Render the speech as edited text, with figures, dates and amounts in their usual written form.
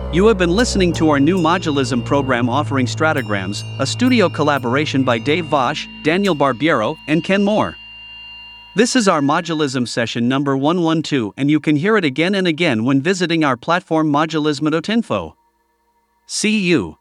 You have been listening to our new Modulism program offering Stratograms, a studio collaboration by Dave Vosh, Daniel Barbiero, and Ken Moore. This is our Modulism session number 112, and you can hear it again and again when visiting our platform modulism.info. See you.